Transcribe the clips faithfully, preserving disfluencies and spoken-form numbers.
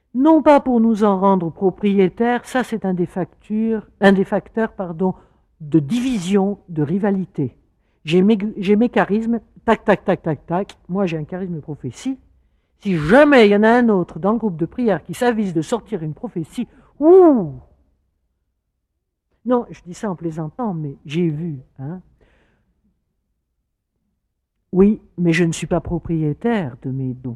non pas pour nous en rendre propriétaires, ça c'est un des facteurs, un des facteurs pardon, de division, de rivalité. J'ai mes, j'ai mes charismes, tac, tac, tac, tac, tac, moi j'ai un charisme de prophétie. Si jamais il y en a un autre dans le groupe de prière qui s'avise de sortir une prophétie, ouh! Non, je dis ça en plaisantant, mais j'ai vu. Hein. Oui, mais je ne suis pas propriétaire de mes dons.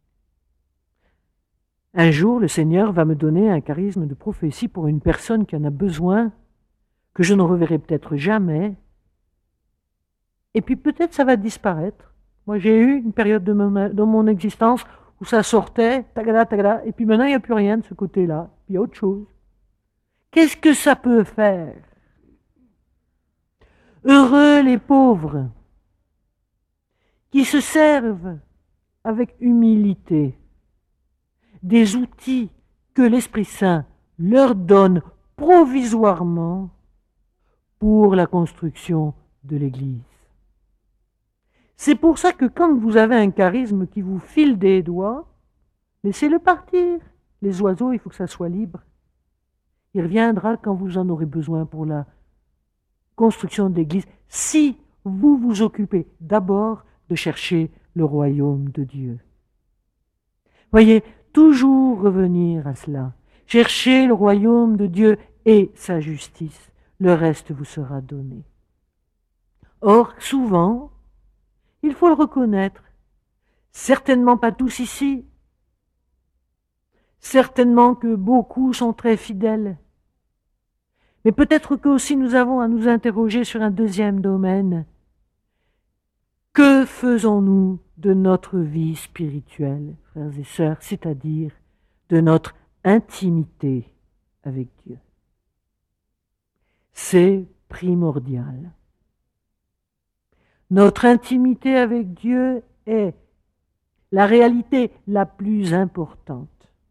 Un jour, le Seigneur va me donner un charisme de prophétie pour une personne qui en a besoin, que je ne reverrai peut-être jamais. Et puis peut-être ça va disparaître. Moi, j'ai eu une période de mon, dans mon existence où ça sortait, tagada, tagada, et puis maintenant, il n'y a plus rien de ce côté-là. Il y a autre chose. Qu'est-ce que ça peut faire? Heureux les pauvres qui se servent avec humilité des outils que l'Esprit Saint leur donne provisoirement pour la construction de l'Église. C'est pour ça que quand vous avez un charisme qui vous file des doigts, laissez-le partir. Les oiseaux, il faut que ça soit libre. Il reviendra quand vous en aurez besoin pour la construction de l'Église, si vous vous occupez d'abord de chercher le royaume de Dieu. Voyez, toujours revenir à cela. Cherchez le royaume de Dieu et sa justice. Le reste vous sera donné. Or, souvent, il faut le reconnaître, certainement pas tous ici, certainement que beaucoup sont très fidèles, mais peut-être qu'aussi nous avons à nous interroger sur un deuxième domaine. Que faisons-nous de notre vie spirituelle, frères et sœurs, c'est-à-dire de notre intimité avec Dieu? C'est primordial. Notre intimité avec Dieu est la réalité la plus importante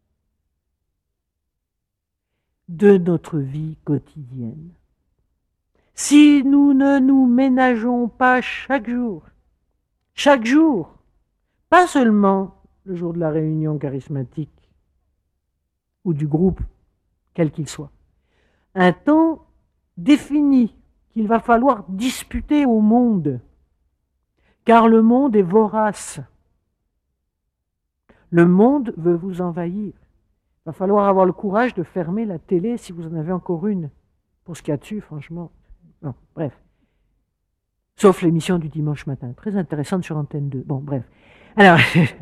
de notre vie quotidienne. Si nous ne nous ménageons pas chaque jour, chaque jour, pas seulement le jour de la réunion charismatique ou du groupe, quel qu'il soit, un temps défini qu'il va falloir disputer au monde, car le monde est vorace. Le monde veut vous envahir. Il va falloir avoir le courage de fermer la télé si vous en avez encore une. Pour ce qu'il y a dessus, franchement. Non, bref. Sauf l'émission du dimanche matin, très intéressante sur Antenne deux. Bon, bref. Alors,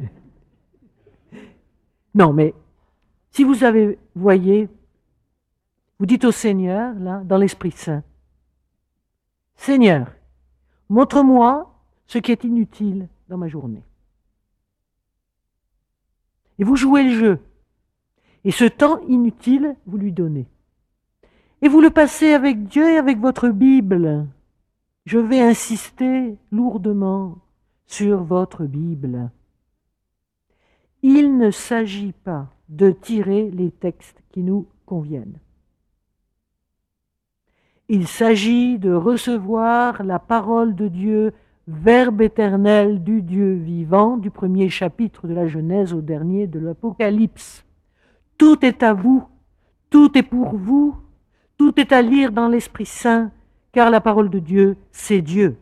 non, mais si vous avez, voyez, vous dites au Seigneur, là, dans l'Esprit Saint, Seigneur, montre-moi ce qui est inutile dans ma journée. Et vous jouez le jeu. Et ce temps inutile, vous lui donnez. Et vous le passez avec Dieu et avec votre Bible. Je vais insister lourdement sur votre Bible. Il ne s'agit pas de tirer les textes qui nous conviennent. Il s'agit de recevoir la parole de Dieu, Verbe éternel du Dieu vivant, du premier chapitre de la Genèse au dernier de l'Apocalypse. Tout est à vous, tout est pour vous, tout est à lire dans l'Esprit Saint, car la parole de Dieu, c'est Dieu.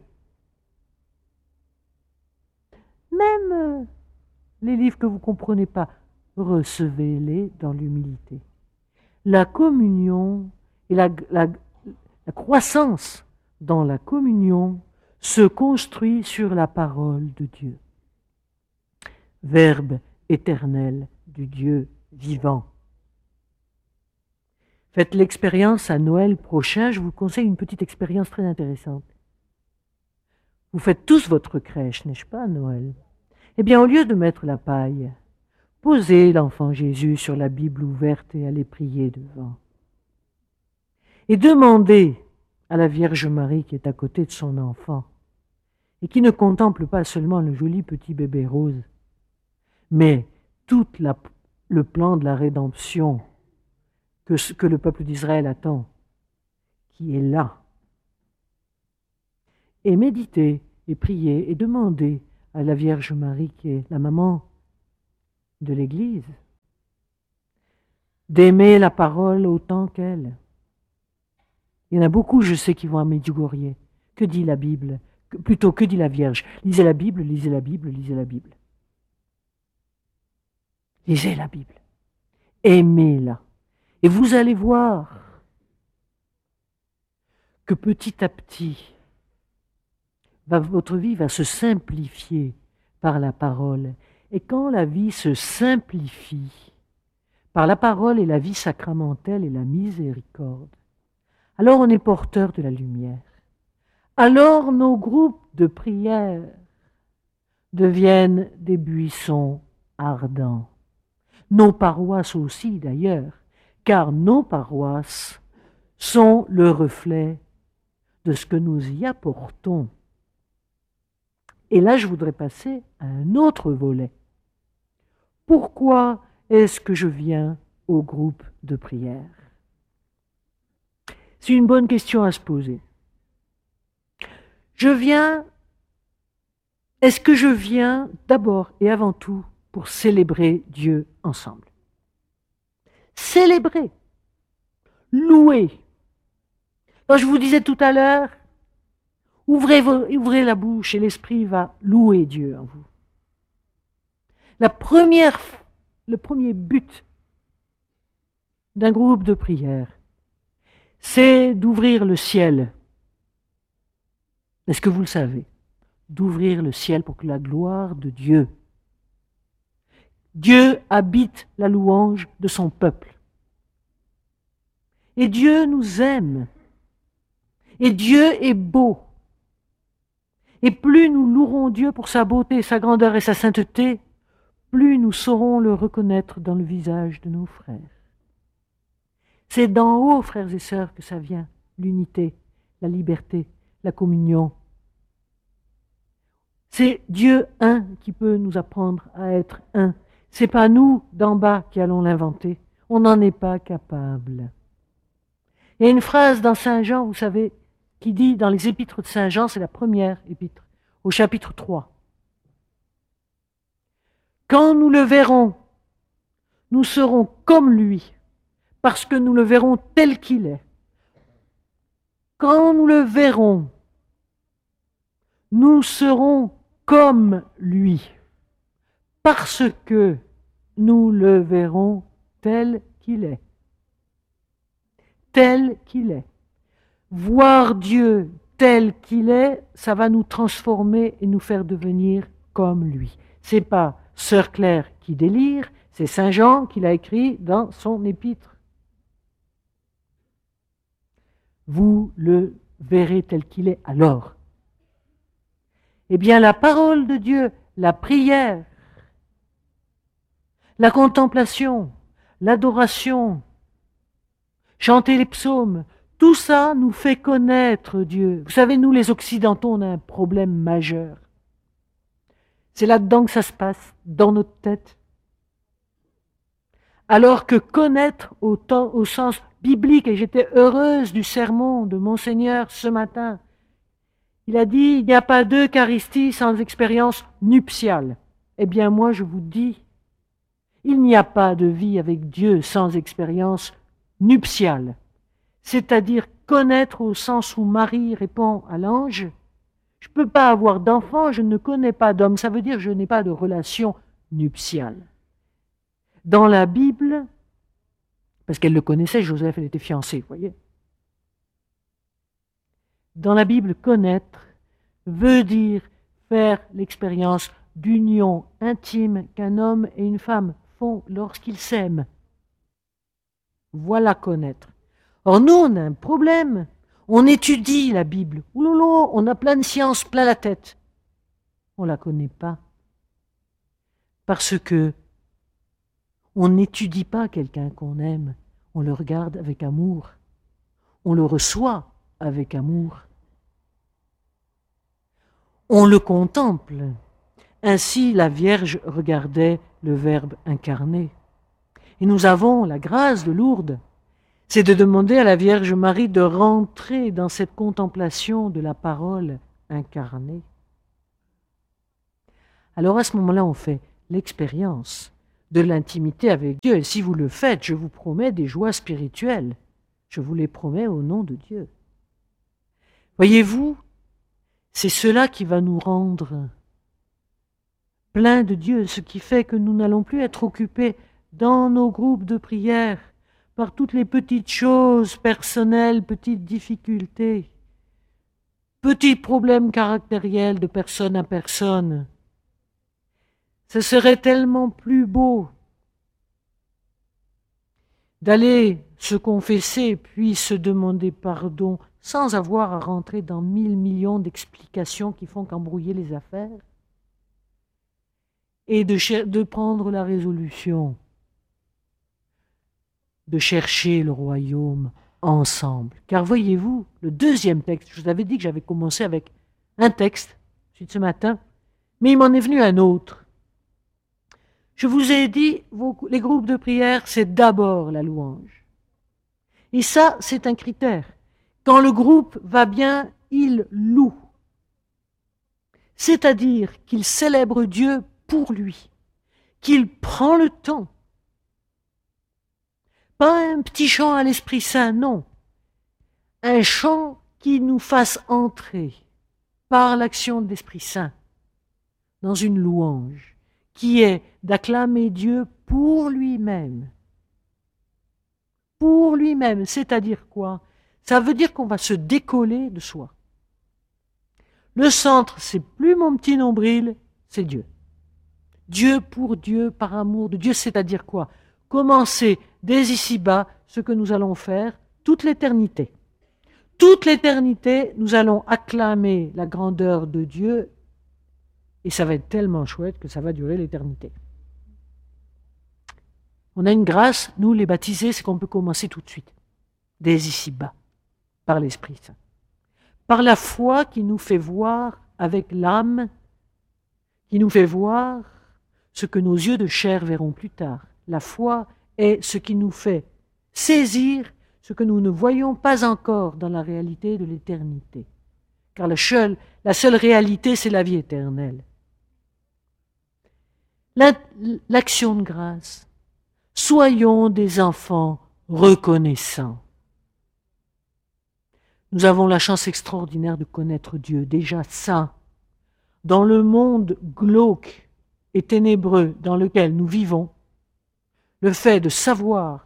Même les livres que vous ne comprenez pas, recevez-les dans l'humilité. La communion et la, la, la croissance dans la communion se construit sur la parole de Dieu. Verbe éternel du Dieu vivant. Faites l'expérience à Noël prochain, je vous conseille une petite expérience très intéressante. Vous faites tous votre crèche, n'est-ce pas, à Noël? Eh bien, au lieu de mettre la paille, posez l'enfant Jésus sur la Bible ouverte et allez prier devant. Et demandez à la Vierge Marie qui est à côté de son enfant et qui ne contemple pas seulement le joli petit bébé rose, mais tout la, le plan de la rédemption que, que le peuple d'Israël attend, qui est là. Et méditez et priez et demandez à la Vierge Marie qui est la maman de l'Église d'aimer la parole autant qu'elle. Il y en a beaucoup, je sais, qui vont à Medjugorje. Que dit la Bible? Que, plutôt, que dit la Vierge? Lisez la Bible, lisez la Bible, lisez la Bible. Lisez la Bible. Aimez-la. Et vous allez voir que petit à petit, va, votre vie va se simplifier par la parole. Et quand la vie se simplifie par la parole et la vie sacramentelle et la miséricorde, alors on est porteur de la lumière. Alors nos groupes de prière deviennent des buissons ardents. Nos paroisses aussi d'ailleurs, car nos paroisses sont le reflet de ce que nous y apportons. Et là, je voudrais passer à un autre volet. Pourquoi est-ce que je viens au groupe de prière? C'est une bonne question à se poser. Je viens, est-ce que je viens d'abord et avant tout pour célébrer Dieu ensemble? Célébrer, louer. Alors je vous disais tout à l'heure, ouvrez, vos, ouvrez la bouche et l'esprit va louer Dieu en vous. La première, le premier but d'un groupe de prière, c'est d'ouvrir le ciel. Est-ce que vous le savez? D'ouvrir le ciel pour que la gloire de Dieu. Dieu habite la louange de son peuple. Et Dieu nous aime. Et Dieu est beau. Et plus nous louerons Dieu pour sa beauté, sa grandeur et sa sainteté, plus nous saurons le reconnaître dans le visage de nos frères. C'est d'en haut, frères et sœurs, que ça vient, l'unité, la liberté, la communion. C'est Dieu un qui peut nous apprendre à être un. C'est pas nous d'en bas qui allons l'inventer. On n'en est pas capable. Il y a une phrase dans Saint Jean, vous savez, qui dit dans les épîtres de Saint Jean, c'est la première épître, au chapitre trois. Quand nous le verrons, nous serons comme lui, parce que nous le verrons tel qu'il est. Quand nous le verrons, nous serons comme lui, parce que nous le verrons tel qu'il est. Tel qu'il est. Voir Dieu tel qu'il est, ça va nous transformer et nous faire devenir comme lui. C'est pas Sœur Claire qui délire, c'est Saint Jean qui l'a écrit dans son épître. Vous le verrez tel qu'il est alors. Eh bien, la parole de Dieu, la prière, la contemplation, l'adoration, chanter les psaumes, tout ça nous fait connaître Dieu. Vous savez, nous les Occidentaux, on a un problème majeur. C'est là-dedans que ça se passe, dans notre tête. Alors que connaître au, temps, au sens biblique, et j'étais heureuse du sermon de Monseigneur ce matin, il a dit, il n'y a pas d'Eucharistie sans expérience nuptiale. Eh bien moi je vous dis, il n'y a pas de vie avec Dieu sans expérience nuptiale. C'est-à-dire connaître au sens où Marie répond à l'ange, je ne peux pas avoir d'enfant, je ne connais pas d'homme, ça veut dire que je n'ai pas de relation nuptiale. Dans la Bible, parce qu'elle le connaissait, Joseph, elle était fiancée, vous voyez. Dans la Bible, connaître veut dire faire l'expérience d'union intime qu'un homme et une femme font lorsqu'ils s'aiment. Voilà connaître. Or nous, on a un problème. On étudie la Bible. Oulolo, on a plein de sciences, plein la tête. On ne la connaît pas. Parce que on n'étudie pas quelqu'un qu'on aime. On le regarde avec amour. On le reçoit avec amour. On le contemple. Ainsi, la Vierge regardait le Verbe incarné. Et nous avons la grâce de Lourdes. C'est de demander à la Vierge Marie de rentrer dans cette contemplation de la parole incarnée. Alors à ce moment-là, on fait l'expérience de l'intimité avec Dieu. Et si vous le faites, je vous promets des joies spirituelles. Je vous les promets au nom de Dieu. Voyez-vous, c'est cela qui va nous rendre pleins de Dieu, ce qui fait que nous n'allons plus être occupés dans nos groupes de prière par toutes les petites choses personnelles, petites difficultés, petits problèmes caractériels de personne à personne. Ce serait tellement plus beau d'aller se confesser puis se demander pardon sans avoir à rentrer dans mille millions d'explications qui font qu'embrouiller les affaires et de, de prendre la résolution de chercher le royaume ensemble. Car voyez-vous, le deuxième texte, je vous avais dit que j'avais commencé avec un texte, celui de ce matin, mais il m'en est venu un autre. Je vous ai dit, vos, les groupes de prière, c'est d'abord la louange. Et ça, c'est un critère. Quand le groupe va bien, il loue. C'est-à-dire qu'il célèbre Dieu pour lui, qu'il prend le temps. Pas un petit chant à l'Esprit Saint, non. Un chant qui nous fasse entrer par l'action de l'Esprit Saint dans une louange, qui est d'acclamer Dieu pour lui-même. Pour lui-même, c'est-à-dire quoi? Ça veut dire qu'on va se décoller de soi. Le centre, c'est plus mon petit nombril, c'est Dieu. Dieu pour Dieu, par amour de Dieu, c'est-à-dire quoi? Commencer dès ici-bas ce que nous allons faire toute l'éternité. Toute l'éternité, nous allons acclamer la grandeur de Dieu et ça va être tellement chouette que ça va durer l'éternité. On a une grâce, nous les baptisés, c'est qu'on peut commencer tout de suite, dès ici-bas, par l'Esprit Saint. Par la foi qui nous fait voir avec l'âme, qui nous fait voir ce que nos yeux de chair verront plus tard. La foi est ce qui nous fait saisir ce que nous ne voyons pas encore dans la réalité de l'éternité. Car la seule, la seule réalité, c'est la vie éternelle. L'action de grâce. Soyons des enfants reconnaissants. Nous avons la chance extraordinaire de connaître Dieu. Déjà ça, dans le monde glauque et ténébreux dans lequel nous vivons, le fait de savoir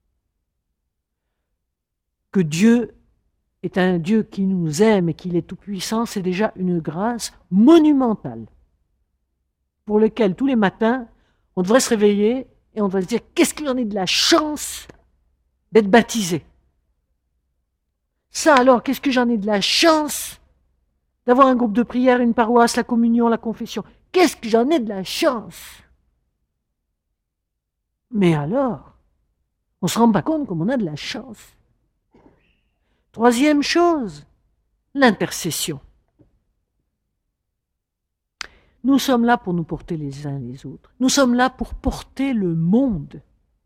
que Dieu est un Dieu qui nous aime et qu'il est tout-puissant, c'est déjà une grâce monumentale pour laquelle tous les matins, on devrait se réveiller et on devrait se dire « Qu'est-ce qu'il en est de la chance d'être baptisé ?» Ça alors, qu'est-ce que j'en ai de la chance d'avoir un groupe de prière, une paroisse, la communion, la confession. Qu'est-ce que j'en ai de la chance? Mais alors, on ne se rend pas compte comme on a de la chance. Troisième chose, l'intercession. Nous sommes là pour nous porter les uns les autres. Nous sommes là pour porter le monde.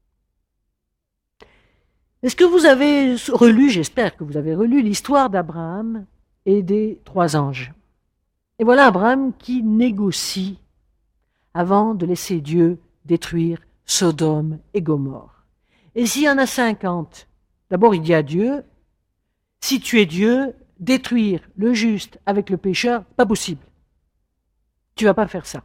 Est-ce que vous avez relu, j'espère que vous avez relu l'histoire d'Abraham et des trois anges? Et voilà Abraham qui négocie avant de laisser Dieu détruire Sodome et Gomorrhe. Et s'il y en a cinquante, d'abord il dit à Dieu, si tu es Dieu, détruire le juste avec le pécheur, pas possible. Tu ne vas pas faire ça.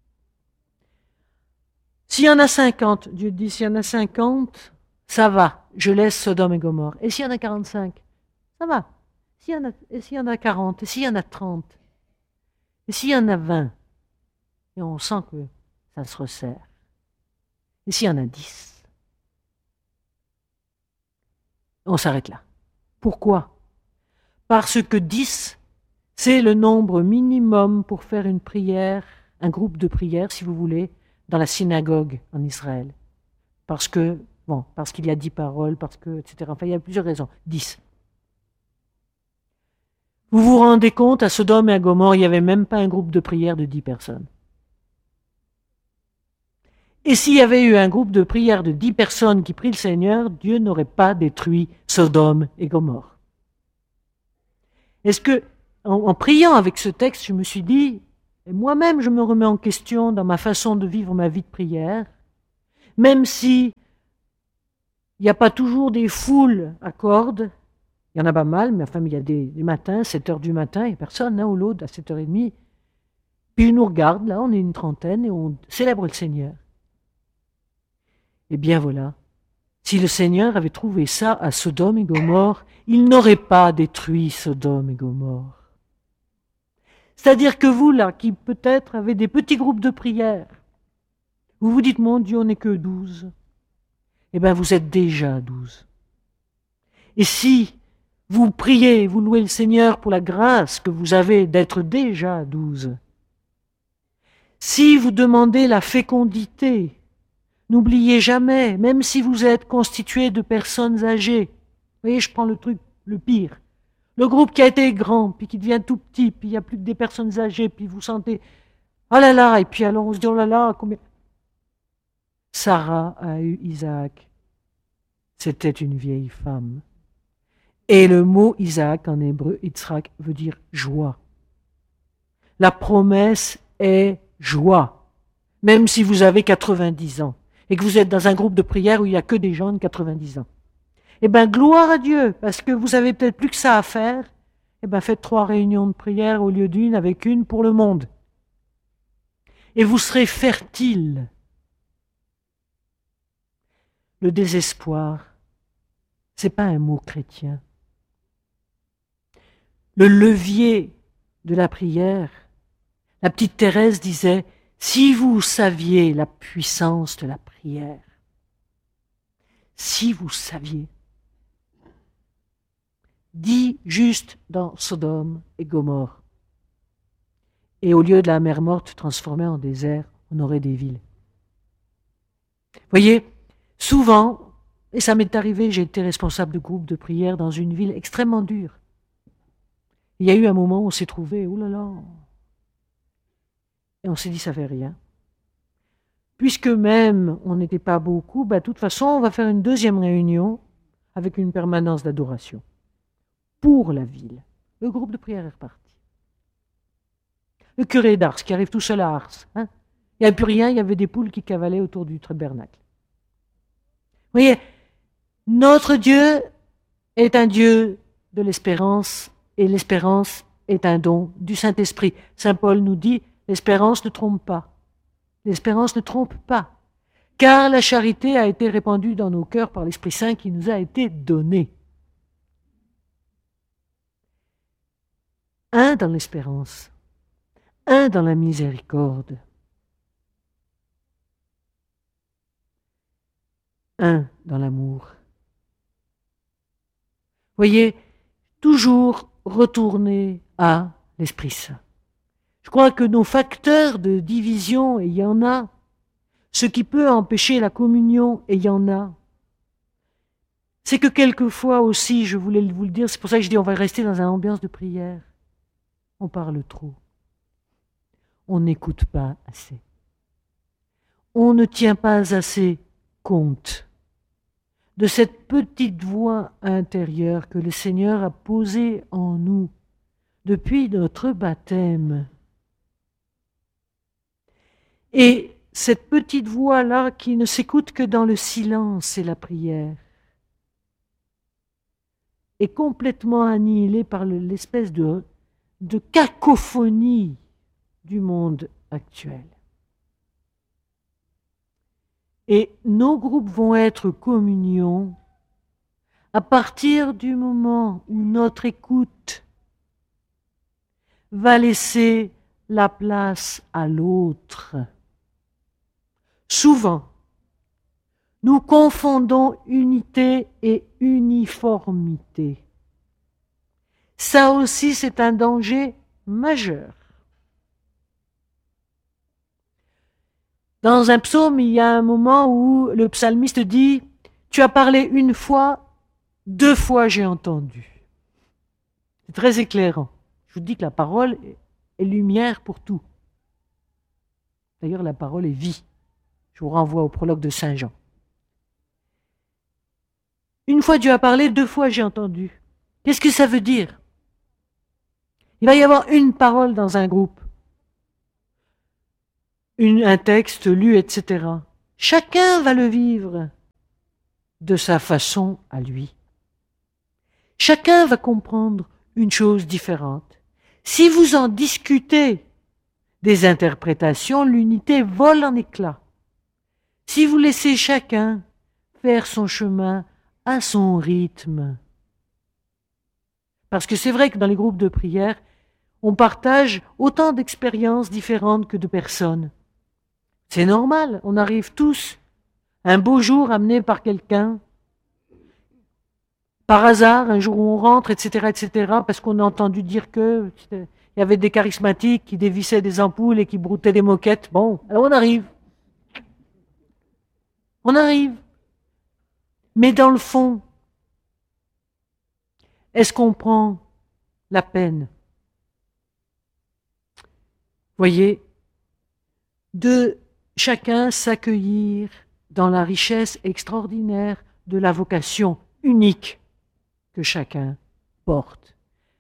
S'il y en a cinquante, Dieu dit, s'il y en a cinquante, ça va, je laisse Sodome et Gomorrhe. Et s'il y en a quarante-cinq, ça va. S'il y en a, et s'il y en a quarante, et s'il y en a trente, et s'il y en a vingt, et on sent que ça se resserre. Et s'il y en a dix, on s'arrête là. Pourquoi? Parce que dix, c'est le nombre minimum pour faire une prière, un groupe de prière, si vous voulez, dans la synagogue en Israël. Parce que, bon, parce qu'il y a dix paroles, parce que, et cetera. Enfin, il y a plusieurs raisons. Dix. Vous vous rendez compte, à Sodome et à Gomorrhe, il n'y avait même pas un groupe de prière de dix personnes. Et s'il y avait eu un groupe de prière de dix personnes qui prient le Seigneur, Dieu n'aurait pas détruit Sodome et Gomorrhe. Est-ce que, en, en priant avec ce texte, je me suis dit, et moi-même je me remets en question dans ma façon de vivre ma vie de prière, même si il n'y a pas toujours des foules à cordes, il y en a pas mal, mais enfin, il y a des, des matins, sept heures du matin, il n'y a personne, l'un ou l'autre, à sept heures trente. Puis ils nous regardent, là, on est une trentaine, et on célèbre le Seigneur. Eh bien voilà, si le Seigneur avait trouvé ça à Sodome et Gomorrhe, il n'aurait pas détruit Sodome et Gomorrhe. C'est-à-dire que vous, là, qui peut-être avez des petits groupes de prière, vous vous dites, mon Dieu, on n'est que douze. Eh bien, vous êtes déjà douze. Et si vous priez, vous louez le Seigneur pour la grâce que vous avez d'être déjà douze, si vous demandez la fécondité, n'oubliez jamais, même si vous êtes constitué de personnes âgées, vous voyez, je prends le truc le pire, le groupe qui a été grand, puis qui devient tout petit, puis il n'y a plus que des personnes âgées, puis vous sentez, oh là là, et puis alors on se dit, oh là là, combien... Sarah a eu Isaac. C'était une vieille femme. Et le mot Isaac en hébreu, Yitzhak, veut dire joie. La promesse est joie. Même si vous avez quatre-vingt-dix ans et que vous êtes dans un groupe de prière où il n'y a que des gens de quatre-vingt-dix ans. Eh bien, gloire à Dieu, parce que vous avez peut-être plus que ça à faire. Eh bien, faites trois réunions de prière au lieu d'une avec une pour le monde. Et vous serez fertile. Le désespoir, c'est pas un mot chrétien. Le levier de la prière, la petite Thérèse disait, si vous saviez la puissance de la prière, si vous saviez, dit juste dans Sodome et Gomorrhe, et au lieu de la mer morte transformée en désert, on aurait des villes. Voyez, souvent, et ça m'est arrivé, j'ai été responsable de groupe de prière dans une ville extrêmement dure. Il y a eu un moment où on s'est trouvé, oh là là, et on s'est dit, ça fait rien. Puisque même on n'était pas beaucoup, ben, de toute façon, on va faire une deuxième réunion avec une permanence d'adoration pour la ville. Le groupe de prière est reparti. Le curé d'Ars, qui arrive tout seul à Ars, hein, il n'y avait plus rien, il y avait des poules qui cavalaient autour du tabernacle. Vous voyez, notre Dieu est un Dieu de l'espérance, et l'espérance est un don du Saint-Esprit. Saint Paul nous dit, l'espérance ne trompe pas. L'espérance ne trompe pas, car la charité a été répandue dans nos cœurs par l'Esprit Saint qui nous a été donné. Un dans l'espérance, un dans la miséricorde, un dans l'amour. Voyez, toujours retourner à l'Esprit Saint. Je crois que nos facteurs de division, et il y en a, ce qui peut empêcher la communion, et il y en a, c'est que quelquefois aussi, je voulais vous le dire, c'est pour ça que je dis on va rester dans une ambiance de prière. On parle trop. On n'écoute pas assez. On ne tient pas assez compte de cette petite voix intérieure que le Seigneur a posée en nous depuis notre baptême. Et cette petite voix-là qui ne s'écoute que dans le silence et la prière est complètement annihilée par l'espèce de, de cacophonie du monde actuel. Et nos groupes vont être communion à partir du moment où notre écoute va laisser la place à l'autre. Souvent, nous confondons unité et uniformité. Ça aussi, c'est un danger majeur. Dans un psaume, il y a un moment où le psalmiste dit « Tu as parlé une fois, deux fois j'ai entendu. » C'est très éclairant. Je vous dis que la parole est lumière pour tout. D'ailleurs, la parole est vie. Je vous renvoie au prologue de Saint Jean. Une fois Dieu a parlé, deux fois j'ai entendu. Qu'est-ce que ça veut dire? Il va y avoir une parole dans un groupe, une, un texte lu, et cetera. Chacun va le vivre de sa façon à lui. Chacun va comprendre une chose différente. Si vous en discutez des interprétations, l'unité vole en éclats. Si vous laissez chacun faire son chemin à son rythme. Parce que c'est vrai que dans les groupes de prière, on partage autant d'expériences différentes que de personnes. C'est normal, on arrive tous un beau jour amené par quelqu'un, par hasard, un jour où on rentre, et cetera, et cetera, parce qu'on a entendu dire que il y avait des charismatiques qui dévissaient des ampoules et qui broutaient des moquettes. Bon, alors on arrive. On arrive. Mais dans le fond, est-ce qu'on prend la peine, voyez, de chacun s'accueillir dans la richesse extraordinaire de la vocation unique que chacun porte?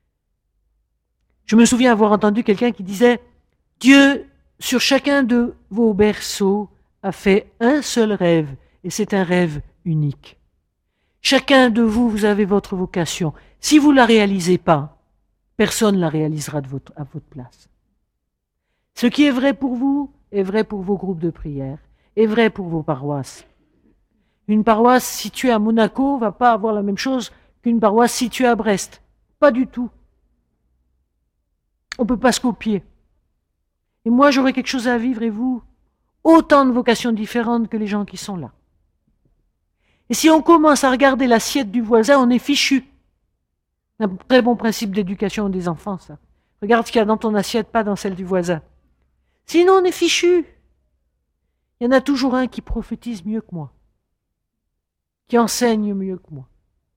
Je me souviens avoir entendu quelqu'un qui disait « Dieu, sur chacun de vos berceaux, a fait un seul rêve, et c'est un rêve unique. Chacun de vous, vous avez votre vocation. Si vous ne la réalisez pas, personne ne la réalisera de votre, à votre place. Ce qui est vrai pour vous est vrai pour vos groupes de prière, est vrai pour vos paroisses. Une paroisse située à Monaco ne va pas avoir la même chose qu'une paroisse située à Brest. Pas du tout. On ne peut pas se copier. Et moi, j'aurai quelque chose à vivre, et vous, autant de vocations différentes que les gens qui sont là. Et si on commence à regarder l'assiette du voisin, on est fichu. Un très bon principe d'éducation des enfants, ça. Regarde ce qu'il y a dans ton assiette, pas dans celle du voisin. Sinon, on est fichu. Il y en a toujours un qui prophétise mieux que moi, qui enseigne mieux que moi,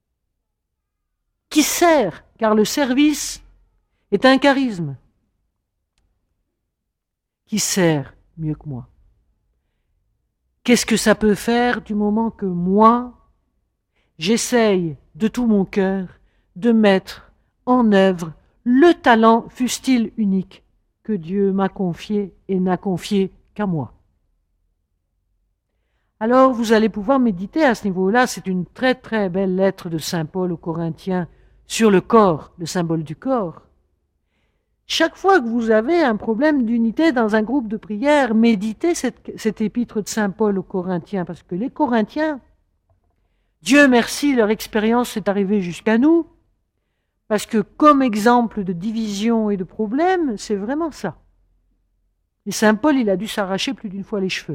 qui sert, car le service est un charisme, qui sert mieux que moi. Qu'est-ce que ça peut faire du moment que moi, j'essaye de tout mon cœur de mettre en œuvre le talent, fût-il unique, que Dieu m'a confié et n'a confié qu'à moi. Alors vous allez pouvoir méditer à ce niveau-là. C'est une très très belle lettre de Saint Paul aux Corinthiens sur le corps, le symbole du corps. Chaque fois que vous avez un problème d'unité dans un groupe de prière, méditez cette, cette épître de Saint Paul aux Corinthiens, parce que les Corinthiens, Dieu merci, leur expérience est arrivée jusqu'à nous, parce que comme exemple de division et de problème, c'est vraiment ça. Et Saint Paul, il a dû s'arracher plus d'une fois les cheveux.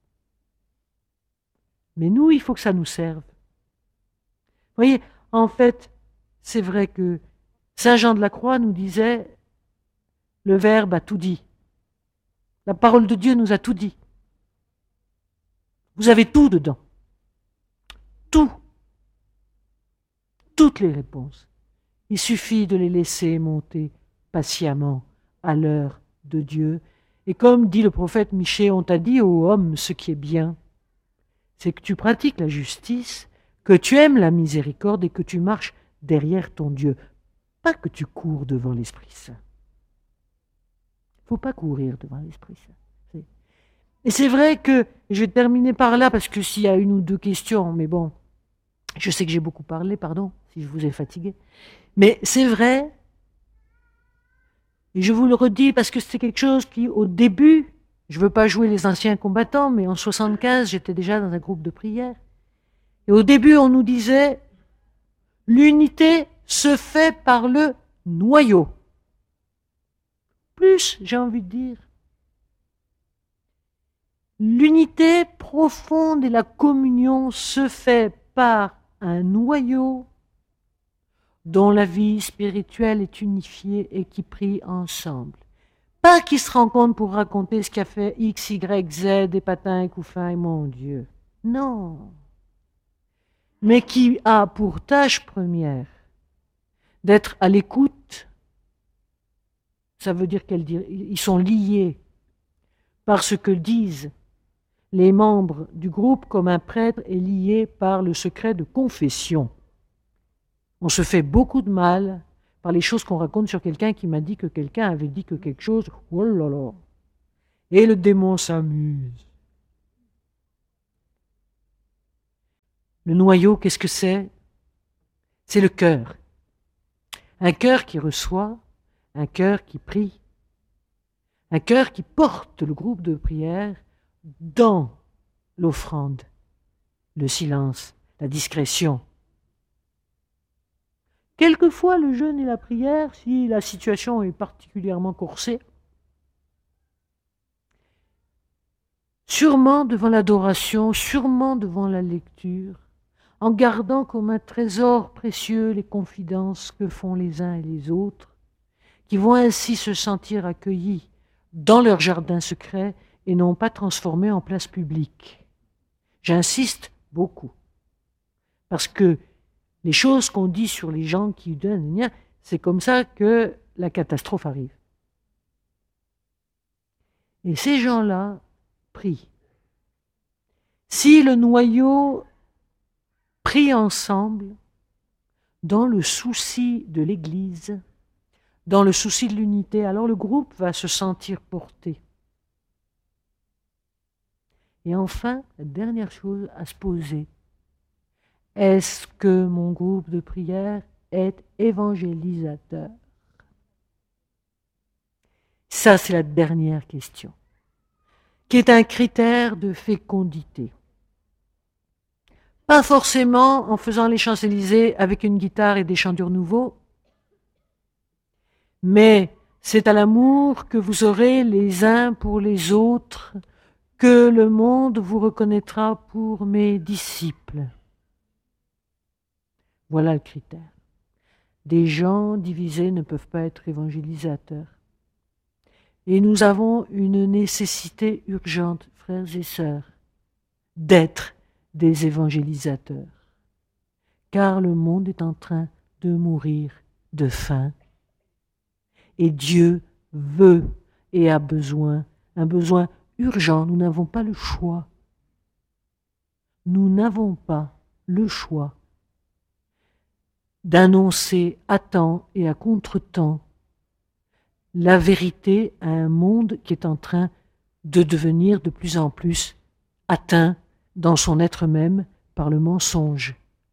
Mais nous, il faut que ça nous serve. Vous voyez, en fait, c'est vrai que Saint Jean de la Croix nous disait, le Verbe a tout dit. La parole de Dieu nous a tout dit. Vous avez tout dedans. Tout. Toutes les réponses. Il suffit de les laisser monter patiemment à l'heure de Dieu. Et comme dit le prophète Michée, on t'a dit, ô homme, ce qui est bien, c'est que tu pratiques la justice, que tu aimes la miséricorde et que tu marches derrière ton Dieu. Pas que tu cours devant l'Esprit Saint. Il ne faut pas courir devant l'Esprit Saint. Et c'est vrai que, je vais terminer par là, parce que s'il y a une ou deux questions, mais bon, je sais que j'ai beaucoup parlé, pardon, si je vous ai fatigué, mais c'est vrai, et je vous le redis parce que c'est quelque chose qui, au début, je ne veux pas jouer les anciens combattants, mais en soixante-quinze, j'étais déjà dans un groupe de prière, et au début, on nous disait, l'unité se fait par le noyau. Plus, j'ai envie de dire, l'unité profonde et la communion se fait par un noyau dont la vie spirituelle est unifiée et qui prie ensemble. Pas qui se rencontrent pour raconter ce qu'a fait X, Y, Z, et Patin et Couffin et mon Dieu. Non. Mais qui a pour tâche première d'être à l'écoute. Ça veut dire qu'ils sont liés par ce que disent les membres du groupe, comme un prêtre est lié par le secret de confession. On se fait beaucoup de mal par les choses qu'on raconte sur quelqu'un qui m'a dit que quelqu'un avait dit que quelque chose. Oh là là. Et le démon s'amuse. Le noyau, qu'est-ce que c'est? C'est le cœur. Un cœur qui reçoit, un cœur qui prie, un cœur qui porte le groupe de prière dans l'offrande, le silence, la discrétion. Quelquefois, le jeûne et la prière, si la situation est particulièrement corsée, sûrement devant l'adoration, sûrement devant la lecture, en gardant comme un trésor précieux les confidences que font les uns et les autres, qui vont ainsi se sentir accueillis dans leur jardin secret et non pas transformés en place publique. J'insiste beaucoup, parce que les choses qu'on dit sur les gens qui donnent, c'est comme ça que la catastrophe arrive. Et ces gens-là prient. Si le noyau prie ensemble, dans le souci de l'Église, dans le souci de l'unité, alors le groupe va se sentir porté. Et enfin, la dernière chose à se poser, est-ce que mon groupe de prière est évangélisateur? Ça, c'est la dernière question, qui est un critère de fécondité. Pas forcément en faisant les Champs-Élysées avec une guitare et des chanteurs nouveaux, mais c'est à l'amour que vous aurez les uns pour les autres que le monde vous reconnaîtra pour mes disciples. Voilà le critère. Des gens divisés ne peuvent pas être évangélisateurs. Et nous avons une nécessité urgente, frères et sœurs, d'être des évangélisateurs. Car le monde est en train de mourir de faim. Et Dieu veut et a besoin, un besoin urgent. Nous n'avons pas le choix. Nous n'avons pas le choix d'annoncer à temps et à contre-temps la vérité à un monde qui est en train de devenir de plus en plus atteint dans son être même par le mensonge.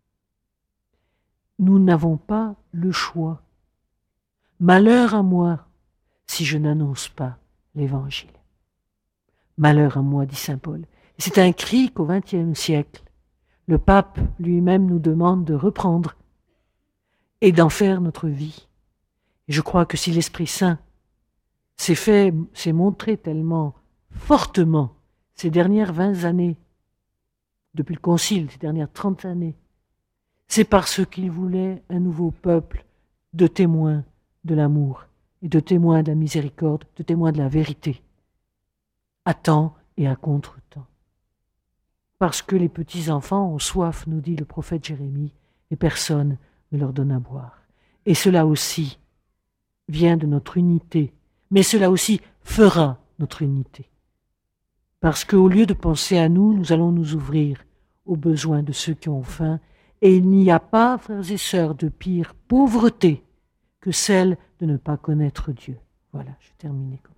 Nous n'avons pas le choix. Malheur à moi si je n'annonce pas l'Évangile. Malheur à moi, dit saint Paul. C'est un cri qu'au vingtième siècle, le pape lui-même nous demande de reprendre et d'en faire notre vie. Et je crois que si l'Esprit Saint s'est fait, s'est montré tellement fortement ces dernières vingt années, depuis le Concile, ces dernières trente années, c'est parce qu'il voulait un nouveau peuple de témoins de l'amour et de témoins de la miséricorde, de témoins de la vérité, à temps et à contre-temps. Parce que les petits-enfants ont soif, nous dit le prophète Jérémie, et personne ne leur donne à boire. Et cela aussi vient de notre unité, mais cela aussi fera notre unité. Parce qu'au lieu de penser à nous, nous allons nous ouvrir aux besoins de ceux qui ont faim, et il n'y a pas, frères et sœurs, de pire pauvreté que celle de ne pas connaître Dieu. Voilà, je termine comme